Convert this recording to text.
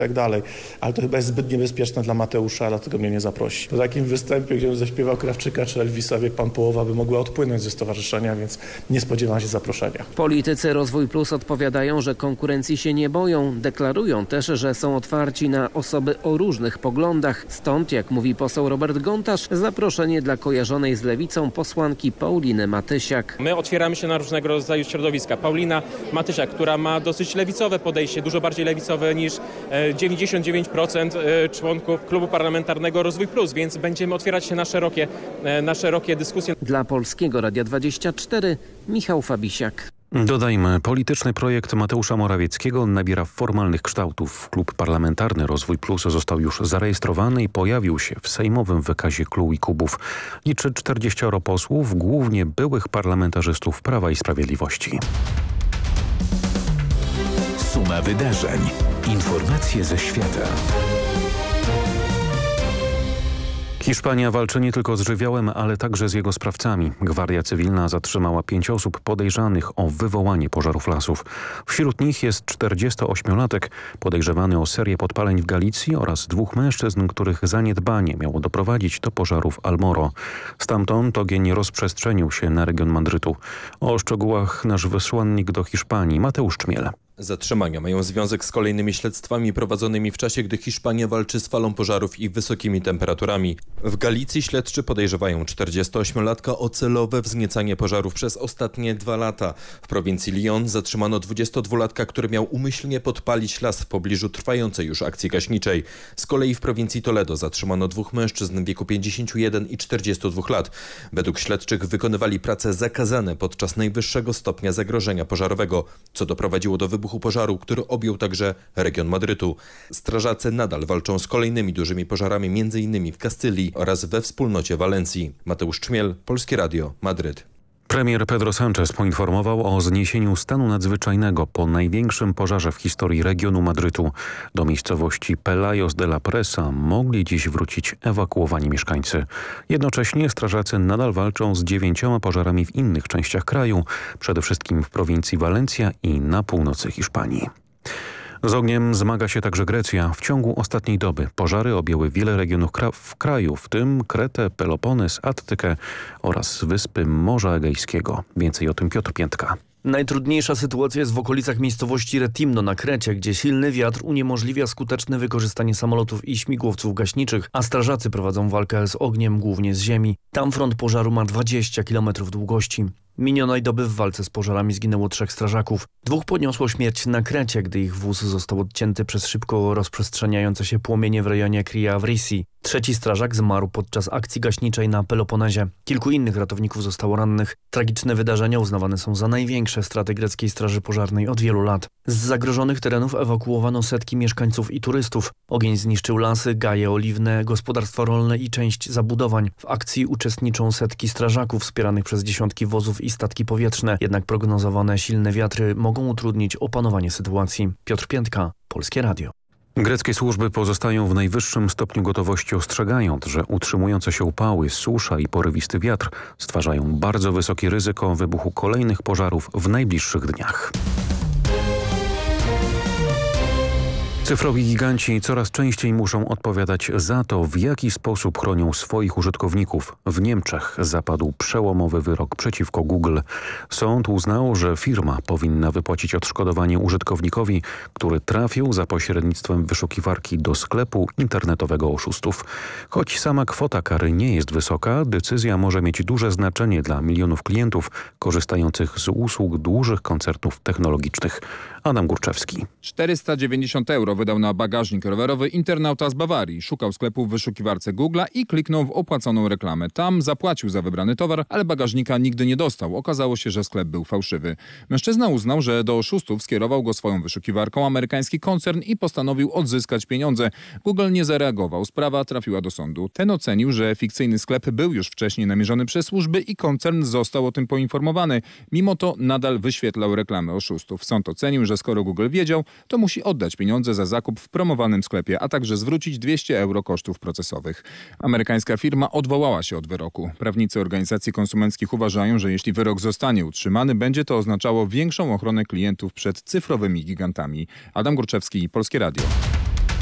tak dalej. Ale to chyba jest zbyt niebezpieczne dla Mateusza, dlatego mnie nie zaprosi. Po takim występie, gdzie on zaśpiewał Krawczyka czy Elvisa, wie pan, połowa by mogła odpłynąć ze stowarzyszenia, więc nie spodziewam się zaproszenia. Politycy Rozwój Plus odpowiadają, że konkurencji się nie boją. Deklarują też, że są otwarci na osoby o różnych poglądach. Stąd, jak mówi poseł Robert Gontarz, zaproszenie dla kojarzonej z lewicą posłanki Pauliny Matysiak. My otwieramy się na różnego rodzaju środowiska. Paulina Matysiak, która ma dosyć lewicowe podejście, dużo bardziej lewicowe niż 99% członków klubu parlamentarnego Rozwój Plus, więc będziemy otwierać się na szerokie dyskusje. Dla Polskiego Radia 24 Michał Fabisiak. Dodajmy, polityczny projekt Mateusza Morawieckiego nabiera formalnych kształtów. Klub Parlamentarny Rozwój Plus został już zarejestrowany i pojawił się w sejmowym wykazie kół i klubów. Liczy 40 posłów, głównie byłych parlamentarzystów Prawa i Sprawiedliwości. Suma wydarzeń. Informacje ze świata. Hiszpania walczy nie tylko z żywiołem, ale także z jego sprawcami. Gwardia Cywilna zatrzymała 5 osób podejrzanych o wywołanie pożarów lasów. Wśród nich jest 48-latek podejrzewany o serię podpaleń w Galicji oraz 2 mężczyzn, których zaniedbanie miało doprowadzić do pożarów Almoro. Stamtąd ogień rozprzestrzenił się na region Madrytu. O szczegółach nasz wysłannik do Hiszpanii Mateusz Czmiel. Zatrzymania mają związek z kolejnymi śledztwami prowadzonymi w czasie, gdy Hiszpania walczy z falą pożarów i wysokimi temperaturami. W Galicji śledczy podejrzewają 48-latka o celowe wzniecanie pożarów przez ostatnie 2 lata. W prowincji Lyon zatrzymano 22-latka, który miał umyślnie podpalić las w pobliżu trwającej już akcji gaśniczej. Z kolei w prowincji Toledo zatrzymano 2 mężczyzn w wieku 51 i 42 lat. Według śledczych wykonywali prace zakazane podczas najwyższego stopnia zagrożenia pożarowego, co doprowadziło do wybuchu pożaru, który objął także region Madrytu. Strażacy nadal walczą z kolejnymi dużymi pożarami, m.in. w Kastylii oraz we wspólnocie Walencji. Mateusz Czmiel, Polskie Radio, Madryt. Premier Pedro Sánchez poinformował o zniesieniu stanu nadzwyczajnego po największym pożarze w historii regionu Madrytu. Do miejscowości Pelayos de la Presa mogli dziś wrócić ewakuowani mieszkańcy. Jednocześnie strażacy nadal walczą z 9 pożarami w innych częściach kraju, przede wszystkim w prowincji Walencja i na północy Hiszpanii. Z ogniem zmaga się także Grecja. W ciągu ostatniej doby pożary objęły wiele regionów w kraju, w tym Kretę, Peloponez, Attykę oraz wyspy Morza Egejskiego. Więcej o tym Piotr Piętka. Najtrudniejsza sytuacja jest w okolicach miejscowości Retimno na Krecie, gdzie silny wiatr uniemożliwia skuteczne wykorzystanie samolotów i śmigłowców gaśniczych, a strażacy prowadzą walkę z ogniem głównie z ziemi. Tam front pożaru ma 20 km długości. Minionej doby w walce z pożarami zginęło 3 strażaków. 2 poniosło śmierć na Krecie, gdy ich wóz został odcięty przez szybko rozprzestrzeniające się płomienie w rejonie Kriavrisi. 3 strażak zmarł podczas akcji gaśniczej na Peloponezie. Kilku innych ratowników zostało rannych. Tragiczne wydarzenia uznawane są za największe straty greckiej straży pożarnej od wielu lat. Z zagrożonych terenów ewakuowano setki mieszkańców i turystów. Ogień zniszczył lasy, gaje oliwne, gospodarstwa rolne i część zabudowań. W akcji uczestniczą setki strażaków wspieranych przez dziesiątki wozów i statki powietrzne. Jednak prognozowane silne wiatry mogą utrudnić opanowanie sytuacji. Piotr Piętka, Polskie Radio. Greckie służby pozostają w najwyższym stopniu gotowości, ostrzegając, że utrzymujące się upały, susza i porywisty wiatr stwarzają bardzo wysokie ryzyko wybuchu kolejnych pożarów w najbliższych dniach. Cyfrowi giganci coraz częściej muszą odpowiadać za to, w jaki sposób chronią swoich użytkowników. W Niemczech zapadł przełomowy wyrok przeciwko Google. Sąd uznał, że firma powinna wypłacić odszkodowanie użytkownikowi, który trafił za pośrednictwem wyszukiwarki do sklepu internetowego oszustów. Choć sama kwota kary nie jest wysoka, decyzja może mieć duże znaczenie dla milionów klientów korzystających z usług dużych koncernów technologicznych. Adam Górczewski. 490 euro wydał na bagażnik rowerowy internauta z Bawarii. Szukał sklepu w wyszukiwarce Google'a i kliknął w opłaconą reklamę. Tam zapłacił za wybrany towar, ale bagażnika nigdy nie dostał. Okazało się, że sklep był fałszywy. Mężczyzna uznał, że do oszustów skierował go swoją wyszukiwarką amerykański koncern i postanowił odzyskać pieniądze. Google nie zareagował. Sprawa trafiła do sądu. Ten ocenił, że fikcyjny sklep był już wcześniej namierzony przez służby i koncern został o tym poinformowany. Mimo to nadal wyświetlał reklamy oszustów. Sąd ocenił, że skoro Google wiedział, to musi oddać pieniądze za zakup w promowanym sklepie, a także zwrócić 200 euro kosztów procesowych. Amerykańska firma odwołała się od wyroku. Prawnicy organizacji konsumenckich uważają, że jeśli wyrok zostanie utrzymany, będzie to oznaczało większą ochronę klientów przed cyfrowymi gigantami. Adam Górczewski, Polskie Radio.